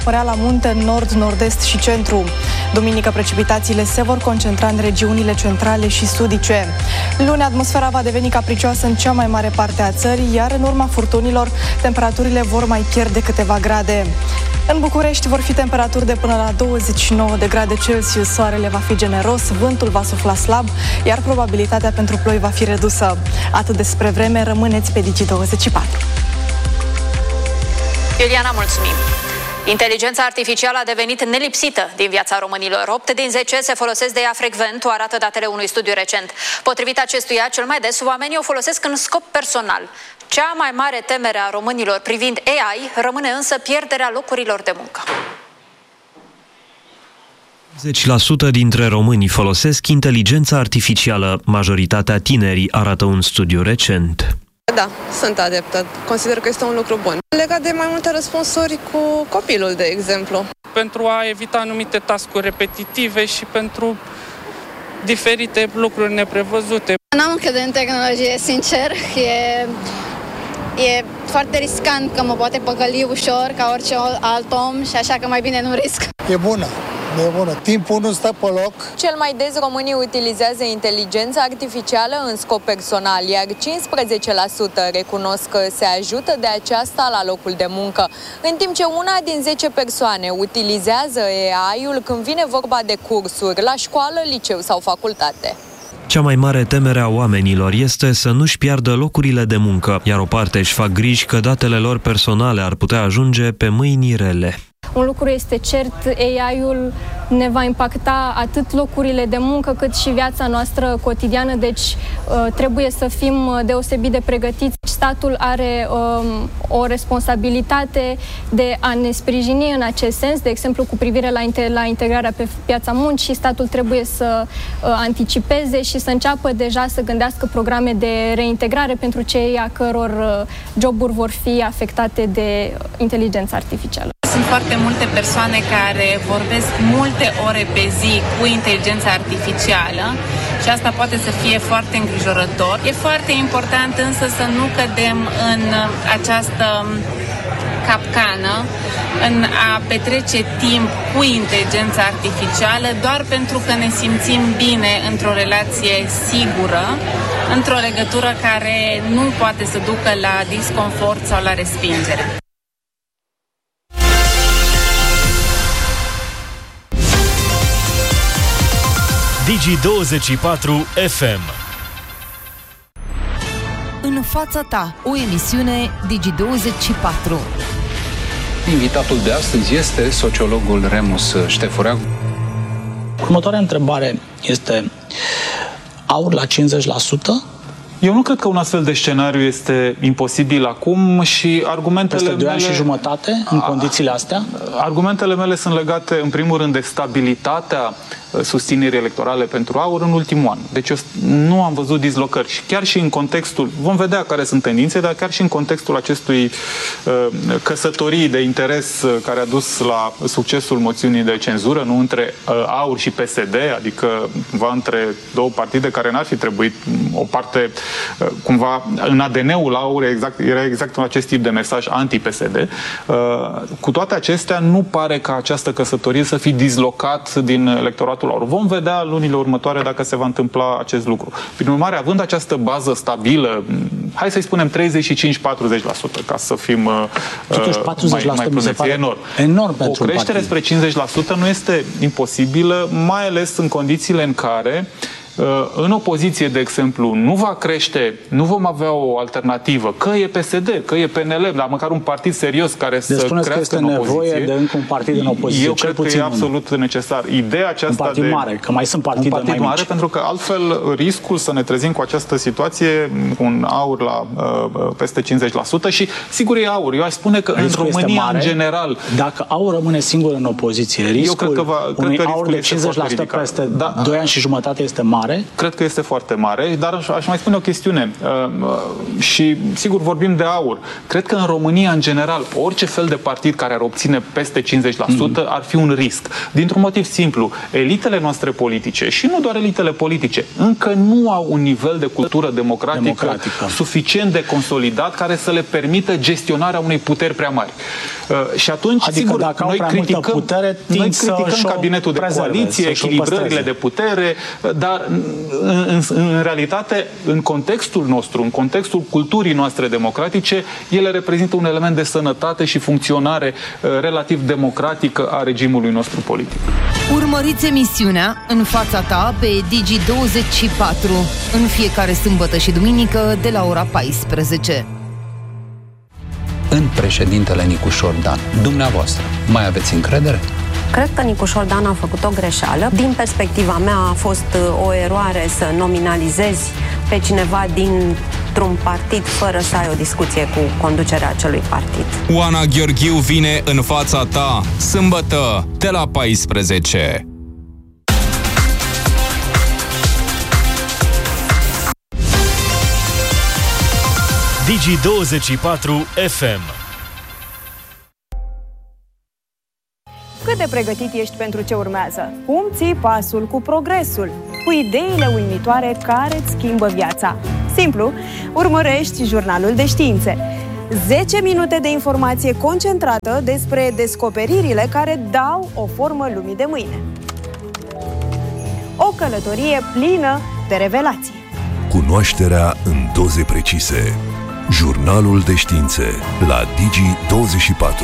Părea la munte în nord, nord-est și centru. Duminică precipitațiile se vor concentra în regiunile centrale și sudice. Luni atmosfera va deveni capricioasă în cea mai mare parte a țării, iar în urma furtunilor temperaturile vor mai pierde câteva grade. În București vor fi temperaturi de până la 29 de grade Celsius, soarele va fi generos, vântul va sufla slab, iar probabilitatea pentru ploi va fi redusă. Atât despre vreme, rămâneți pe Digi24. Iuliana, mulțumim! Inteligența artificială a devenit nelipsită din viața românilor. 8 din 10 se folosesc de ea frecvent, o arată datele unui studiu recent. Potrivit acestuia, cel mai des oamenii o folosesc în scop personal. Cea mai mare temere a românilor privind AI rămâne însă pierderea locurilor de muncă. 10% dintre români folosesc inteligența artificială, majoritatea tinerii, arată un studiu recent. Da, sunt adeptă. Consider că este un lucru bun. Legat de mai multe răspunsuri cu copilul, de exemplu. Pentru a evita anumite task-uri repetitive și pentru diferite lucruri neprevăzute. N-am încredere în tehnologie, sincer. E foarte riscant că mă poate păcăli ușor ca orice alt om și așa că mai bine nu risc. E bună. Timpul nu stă pe loc. Cel mai des românii utilizează inteligența artificială în scop personal, iar 15% recunosc că se ajută de aceasta la locul de muncă, în timp ce una din 10 persoane utilizează AI-ul când vine vorba de cursuri la școală, liceu sau facultate. Cea mai mare temere a oamenilor este să nu-și piardă locurile de muncă, iar o parte își fac griji că datele lor personale ar putea ajunge pe mâini rele. Un lucru este cert, AI-ul ne va impacta atât locurile de muncă cât și viața noastră cotidiană, deci trebuie să fim deosebit de pregătiți. Statul are o responsabilitate de a ne sprijini în acest sens, de exemplu cu privire la integrarea pe piața muncii. Statul trebuie să anticipeze și să înceapă deja să gândească programe de reintegrare pentru cei a căror joburi vor fi afectate de inteligența artificială. Sunt foarte multe persoane care vorbesc multe ore pe zi cu inteligența artificială și asta poate să fie foarte îngrijorător. E foarte important însă să nu cădem în această capcană, în a petrece timp cu inteligența artificială doar pentru că ne simțim bine într-o relație sigură, într-o legătură care nu poate să ducă la disconfort sau la respingere. Digi24 FM. În fața ta, o emisiune Digi24. Invitatul de astăzi este sociologul Remus Ștefurea. Următoarea întrebare este: aur la 50%? Eu nu cred că un astfel de scenariu este imposibil acum și argumentele peste 2 ani și jumătate, în condițiile astea? Argumentele mele sunt legate, în primul rând, de stabilitatea susținerii electorale pentru aur în ultimul an. Deci eu nu am văzut dislocări. Și chiar și în contextul, vom vedea care sunt tendințe, dar chiar și în contextul acestui căsătorii de interes care a dus la succesul moțiunii de cenzură, nu între aur și PSD, adică cumva între două partide care n-ar fi trebuit, o parte cumva în ADN-ul aur era exact un acest tip de mesaj anti-PSD. Cu toate acestea, nu pare ca această căsătorie să fie dislocat din electoratul aur. Vom vedea lunile următoare dacă se va întâmpla acest lucru. Prin urmare, având această bază stabilă, hai să-i spunem 35-40%, ca să fim totuși 40% mai prudenți. E enorm o creștere spre 50% nu este imposibilă, mai ales în condițiile în care în opoziție, de exemplu, nu va crește, nu vom avea o alternativă, că e PSD, că e PNL, dar măcar un partid serios care să crească în opoziție. Nevoie de încă un partid în opoziție. Eu cred că e absolut necesar. Ideea aceasta un partid mare, că mai sunt partide mai mici. Mare, pentru că altfel riscul să ne trezim cu această situație, un aur la peste 50% și sigur e aur. Eu aș spune că riscul în România, mare, în general... Dacă aur rămâne singur în opoziție, riscul unui aur de 50% peste 2 ani și jumătate este mare. mare? Cred că este foarte mare, dar aș mai spune o chestiune. Și sigur vorbim de AUR. Cred că în România, în general, orice fel de partid care ar obține peste 50% ar fi un risc. Dintr-un motiv simplu. Elitele noastre politice, și nu doar elitele politice, încă nu au un nivel de cultură democratică suficient de consolidat care să le permită gestionarea unei puteri prea mari. Și atunci, adică sigur, dacă noi criticăm cabinetul de coaliție, echilibrările de putere, dar în realitate, în contextul nostru, în contextul culturii noastre democratice, ele reprezintă un element de sănătate și funcționare relativ democratică a regimului nostru politic. Urmăriți emisiunea În fața ta pe Digi24 în fiecare sâmbătă și duminică de la ora 14. În președintele Nicușor Dan, dumneavoastră, mai aveți încredere? Cred că Nicușor Dan a făcut o greșeală. Din perspectiva mea a fost o eroare să nominalizezi pe cineva dintr-un partid fără să ai o discuție cu conducerea acelui partid. Oana Gheorghiu vine în fața ta, sâmbătă, de la 14. Digi24 FM. Cât de pregătit ești pentru ce urmează? Cum ții pasul cu progresul? Cu ideile uimitoare care îți schimbă viața? Simplu, urmărești Jurnalul de Științe. 10 minute de informație concentrată despre descoperirile care dau o formă lumii de mâine. O călătorie plină de revelații. Cunoașterea în doze precise. Jurnalul de Științe la Digi24.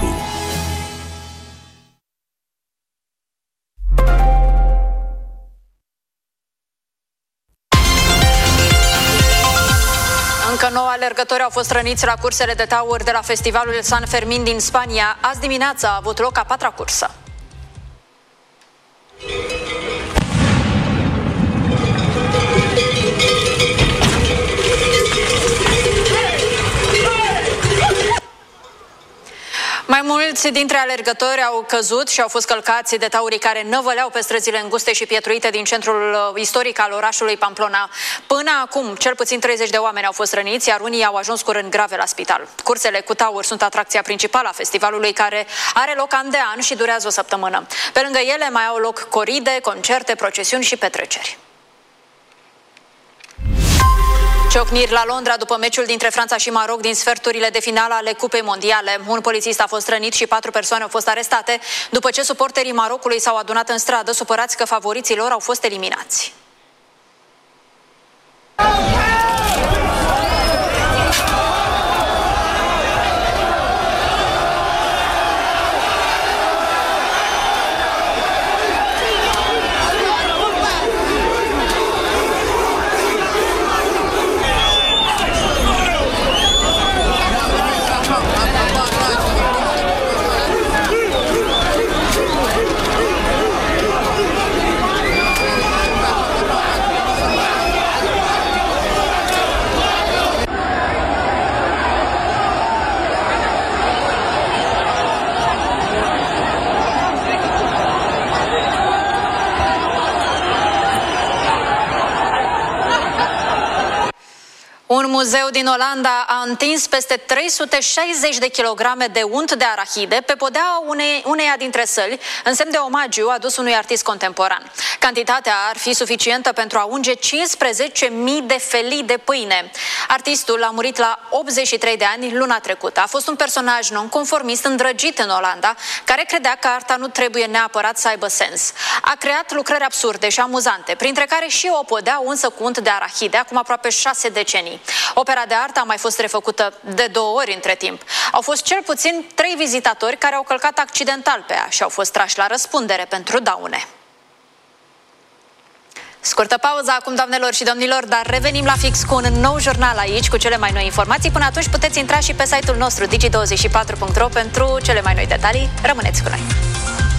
Încă 9 alergători au fost răniți la cursele de taur de la festivalul San Fermin din Spania. Azi dimineața a avut loc a 4-a cursă. Mai mulți dintre alergători au căzut și au fost călcați de taurii care năvăleau pe străzile înguste și pietruite din centrul istoric al orașului Pamplona. Până acum, cel puțin 30 de oameni au fost răniți, iar unii au ajuns cu răni grave la spital. Cursele cu taur sunt atracția principală a festivalului, care are loc an de an și durează o săptămână. Pe lângă ele mai au loc coride, concerte, procesiuni și petreceri. Ciocniri la Londra după meciul dintre Franța și Maroc din sferturile de finală ale Cupei Mondiale. Un polițist a fost rănit și 4 persoane au fost arestate după ce suporterii Marocului s-au adunat în stradă, supărați că favoriții lor au fost eliminați. Un muzeu din Olanda a întins peste 360 de kilograme de unt de arahide pe podeaua uneia dintre săli, în semn de omagiu adus unui artist contemporan. Cantitatea ar fi suficientă pentru a unge 15.000 de felii de pâine. Artistul a murit la 83 de ani luna trecută. A fost un personaj nonconformist îndrăgit în Olanda, care credea că arta nu trebuie neapărat să aibă sens. A creat lucrări absurde și amuzante, printre care și o podea unsă cu unt de arahide, acum aproape 6 decenii. Opera de artă a mai fost refăcută de 2 ori între timp. Au fost cel puțin 3 vizitatori care au călcat accidental pe ea și au fost trași la răspundere pentru daune. Scurtă pauză acum, doamnelor și domnilor, dar revenim la fix cu un nou jurnal aici, cu cele mai noi informații. Până atunci puteți intra și pe site-ul nostru digi24.ro pentru cele mai noi detalii. Rămâneți cu noi!